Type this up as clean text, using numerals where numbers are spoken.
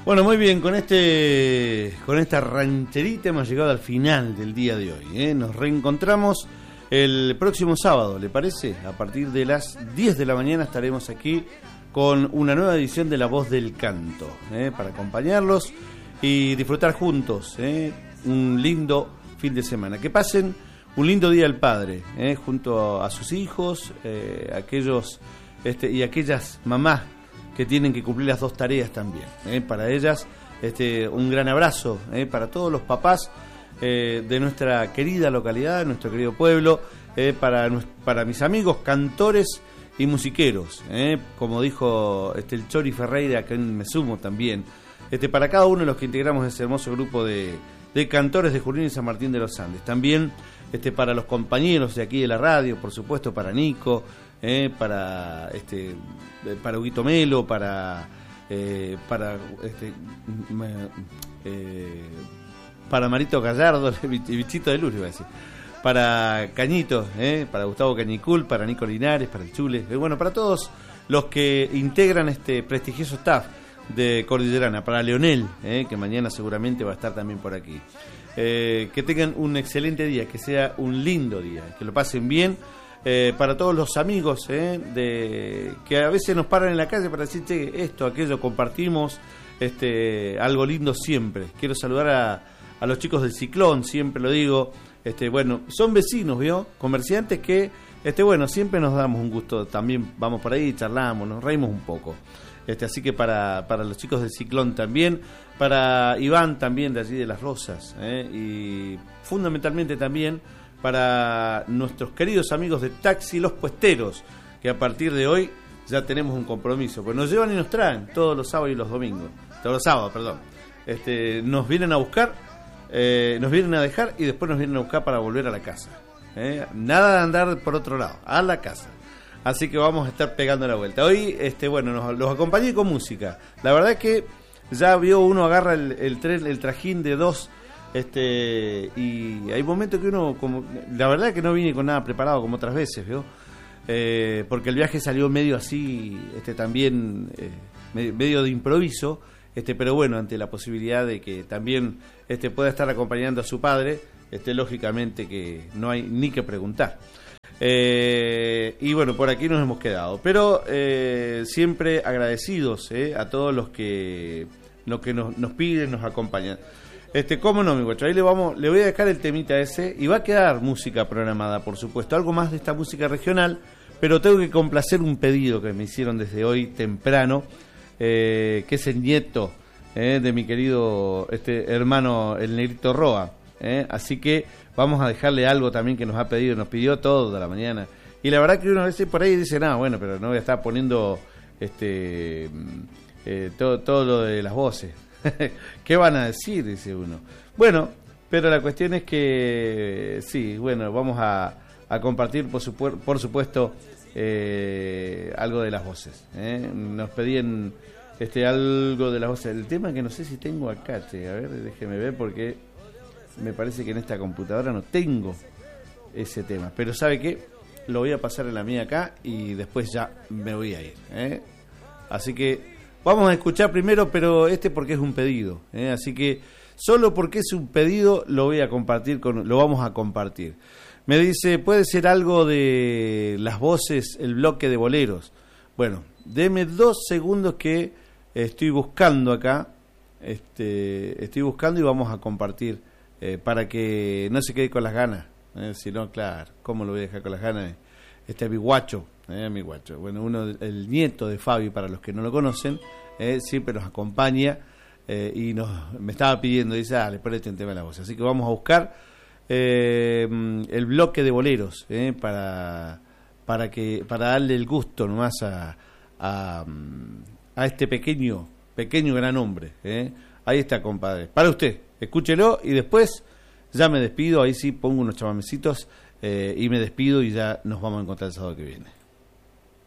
Bueno, muy bien, con esta rancherita hemos llegado al final del día de hoy, ¿eh? Nos reencontramos el próximo sábado, ¿le parece? A partir de las 10 de la mañana estaremos aquí con una nueva edición de La Voz del Canto, para acompañarlos y disfrutar juntos, un lindo fin de semana. Que pasen un lindo día del padre, junto a sus hijos, aquellos y aquellas mamás que tienen que cumplir las dos tareas también. Para ellas, un gran abrazo para todos los papás de nuestra querida localidad, de nuestro querido pueblo, para mis amigos cantores y musiqueros, como dijo el Chori Ferreira, que me sumo también, para cada uno de los que integramos ese hermoso grupo de cantores de Junín y San Martín de los Andes. También para los compañeros de aquí de la radio, por supuesto, para Nico, para Huguito Melo, para Marito Gallardo, Bichito de Luz, iba a decir, para Cañito, para Gustavo Cañicul, para Nico Linares, para el Chule, bueno, para todos los que integran este prestigioso staff de Cordillerana, para Leonel, que mañana seguramente va a estar también por aquí. Que tengan un excelente día, que sea un lindo día, que lo pasen bien. Para todos los amigos que a veces nos paran en la calle para decir, che, esto, aquello, compartimos algo lindo siempre. Quiero saludar a los chicos del Ciclón, siempre lo digo, bueno, son vecinos, ¿vio? Comerciantes que, siempre nos damos un gusto, también vamos por ahí, charlamos, nos reímos un poco. Así que para los chicos del Ciclón también, para Iván también de allí de Las Rosas, y fundamentalmente también para nuestros queridos amigos de Taxi Los Puesteros, que a partir de hoy ya tenemos un compromiso, pues nos llevan y nos traen todos los sábados y los domingos, todos los sábados, perdón, nos vienen a buscar, nos vienen a dejar y después nos vienen a buscar para volver a la casa, nada de andar por otro lado, a la casa. Así que vamos a estar pegando la vuelta. Hoy, los acompañé con música. La verdad es que ya vio uno agarra el trajín de dos, y hay momentos que uno, como la verdad que no vine con nada preparado como otras veces, ¿vio? Porque el viaje salió medio así, también medio de improviso, pero bueno, ante la posibilidad de que también pueda estar acompañando a su padre, lógicamente que no hay ni que preguntar. Y bueno, por aquí nos hemos quedado, pero siempre agradecidos a todos los que nos piden, nos acompañan. Cómo no, mi guacho, ahí le voy a dejar el temita ese y va a quedar música programada, por supuesto, algo más de esta música regional, pero tengo que complacer un pedido que me hicieron desde hoy temprano, que es el nieto de mi querido hermano el Negrito Roa, así que vamos a dejarle algo también que nos pidió todo de la mañana, y la verdad que uno a veces por ahí dice, no, bueno, pero no voy a estar poniendo todo lo de las voces. ¿Qué van a decir? Dice uno. Bueno, pero la cuestión es que sí, bueno, vamos a compartir por supuesto algo de las voces. Nos pedían algo de las voces. El tema que no sé si tengo acá, a ver, déjeme ver porque me parece que en esta computadora no tengo ese tema. Pero ¿sabe qué? Lo voy a pasar en la mía acá y después ya me voy a ir. Así que vamos a escuchar primero, pero porque es un pedido, así que solo porque es un pedido lo vamos a compartir. Me dice, ¿puede ser algo de las voces, el bloque de boleros? Bueno, deme 2 segundos que estoy buscando acá, estoy buscando y vamos a compartir para que no se quede con las ganas, si no, claro, ¿cómo lo voy a dejar con las ganas? Mi guacho. Mi guacho. Bueno, el nieto de Fabi, para los que no lo conocen, siempre nos acompaña y me estaba pidiendo, dice, le ponete un tema de la voz. Así que vamos a buscar el bloque de boleros para darle el gusto nomás a este pequeño gran hombre. Ahí está, compadre. Para usted, escúchelo y después ya me despido. Ahí sí pongo unos chamamecitos y me despido y ya nos vamos a encontrar el sábado que viene.